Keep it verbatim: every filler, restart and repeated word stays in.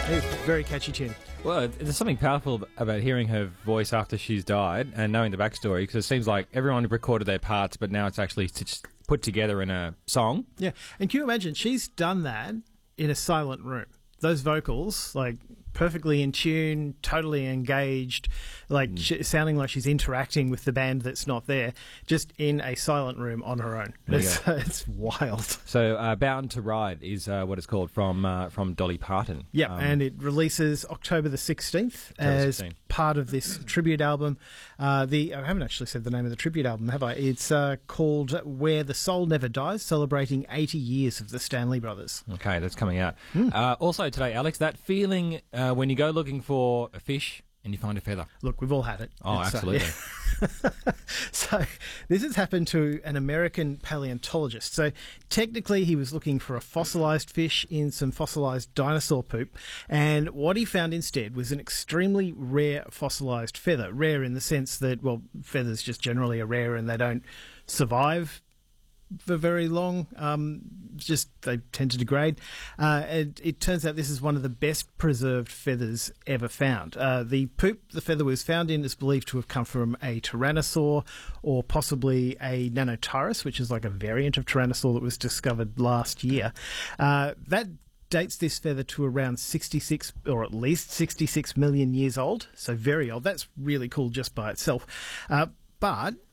It's a very catchy tune. Well, there's something powerful about hearing her voice after she's died and knowing the backstory, because it seems like everyone recorded their parts, but now it's actually t- put together in a song. Yeah, and can you imagine, she's done that in a silent room. Those vocals, like, perfectly in tune, totally engaged, like, mm. sh- sounding like she's interacting with the band that's not there, just in a silent room on her own. It's, uh, it's wild. So, uh, Bound to Ride is uh, what it's called from uh, from Dolly Parton. Yeah, um, and it releases October the sixteenth as sixteenth. Part of this tribute album. Uh, the I haven't actually said the name of the tribute album, have I? It's uh, called Where the Soul Never Dies, celebrating eighty years of the Stanley Brothers. Okay, that's coming out. Mm. Uh, also today, Alex, that feeling uh, when you go looking for a fish and you find a feather. Look, we've all had it. Oh, it's, absolutely. Uh, yeah. So this has happened to an American paleontologist. So technically he was looking for a fossilised fish in some fossilised dinosaur poop, and what he found instead was an extremely rare fossilised feather. Rare in the sense that, well, feathers just generally are rare and they don't survive for very long. Um, just they tend to degrade. Uh, and it turns out this is one of the best preserved feathers ever found. Uh, the poop the feather was found in is believed to have come from a tyrannosaur or possibly a Nanotaurus, which is like a variant of tyrannosaur that was discovered last year. Uh, that dates this feather to around sixty-six, or at least sixty-six million years old, so very old. That's really cool just by itself. Uh, but